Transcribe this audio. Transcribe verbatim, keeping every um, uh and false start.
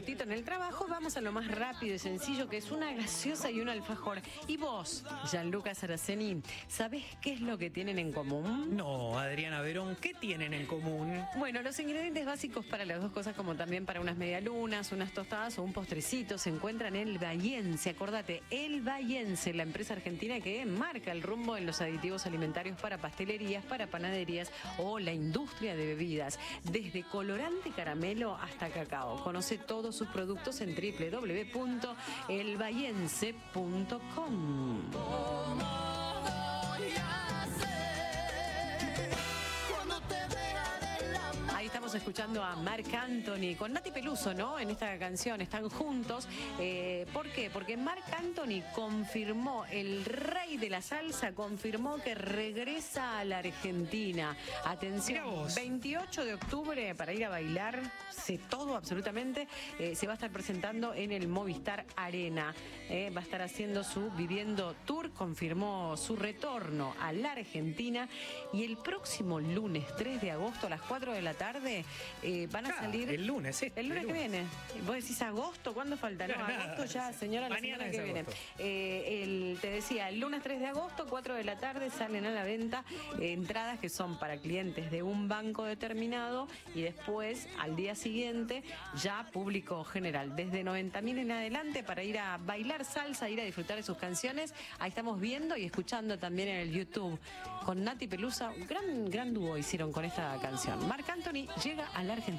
cortito en el trabajo, vamos a lo más rápido y sencillo, que es una gaseosa y un alfajor. Y vos, Gianluca Saraceni, ¿sabés qué es lo que tienen en común? No, Adriana Verón, ¿qué tienen en común? Bueno, los ingredientes básicos para las dos cosas, como también para unas medialunas, unas tostadas o un postrecito, se encuentran en El Bahiense. Acordate, El Bahiense, la empresa argentina que marca el rumbo en los aditivos alimentarios para pastelerías, para panaderías o la industria de bebidas. Desde colorante caramelo hasta cacao. Conoce todos sus productos en doble u doble u doble u punto el bahiense punto com. Ahí estamos escuchando a Marc Anthony con Nati Peluso, ¿no? En esta canción están juntos. Eh, ¿Por qué? Porque Marc Anthony confirmó, el rey de la salsa, confirmó que regresa a la Argentina. Atención, veintiocho de octubre para ir a bailar, sé todo absolutamente. Eh, se va a estar presentando en el Movistar Arena. Eh, va a estar haciendo su Viviendo Tour, confirmó su retorno a la Argentina. Y el próximo lunes tres de agosto a las cuatro de la tarde eh, van a Claro, salir. el lunes, este, El lunes el que lunes. viene. Vos decís agosto, ¿cuándo falta? No, agosto ya, señora, la Mañana semana que es viene. agosto. Eh, el, te decía, el lunes tres de agosto, cuatro de la tarde, salen a la venta eh, entradas que son para clientes de un banco determinado y después, al día siguiente, ya público general. Desde noventa mil en adelante para ir a bailar salsa, ir a disfrutar de sus canciones. Ahí estamos viendo y escuchando también en el YouTube. Con Nati Peluso, gran, gran dúo hicieron con esta canción. Marc Anthony llega a la Argentina.